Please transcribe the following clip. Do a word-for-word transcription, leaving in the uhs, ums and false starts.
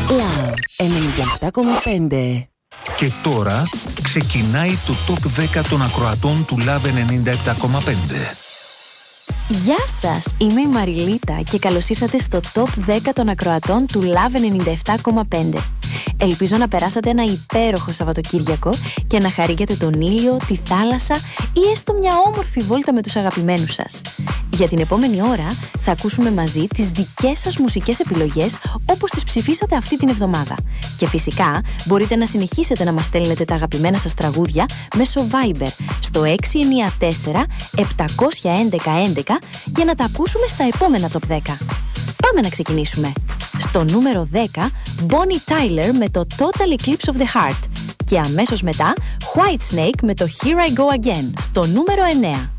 Love ενενήντα επτά κόμμα πέντε. Και τώρα ξεκινάει το Top δέκα των ακροατών του Love ενενήντα επτά κόμμα πέντε. Γεια σας, είμαι η Μαριλίτα και καλώς ήρθατε στο Top δέκα των ακροατών του Love ενενήντα επτά κόμμα πέντε. Ελπίζω να περάσατε ένα υπέροχο Σαββατοκύριακο και να χαρήκετε τον ήλιο, τη θάλασσα ή έστω μια όμορφη βόλτα με τους αγαπημένους σας. Για την επόμενη ώρα θα ακούσουμε μαζί τις δικές σας μουσικές επιλογές όπως τις ψηφίσατε αυτή την εβδομάδα. Και φυσικά μπορείτε να συνεχίσετε να μας στέλνετε τα αγαπημένα σας τραγούδια μέσω Viber στο έξι εννιά τέσσερα επτά ένα ένα ένα για να τα ακούσουμε στα επόμενα Top δέκα. Πάμε να ξεκινήσουμε. Στο νούμερο δέκα, Bonnie Tyler με το Total Eclipse of the Heart και αμέσως μετά Whitesnake με το Here I Go Again στο νούμερο εννέα.